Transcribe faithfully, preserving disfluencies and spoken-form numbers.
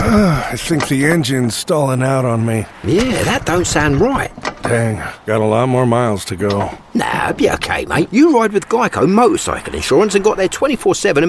I think the engine's stalling out on me. Yeah, that don't sound right. Dang, got a lot more miles to go. Nah, be okay, mate. You ride with Geico Motorcycle Insurance and got their twenty-four seven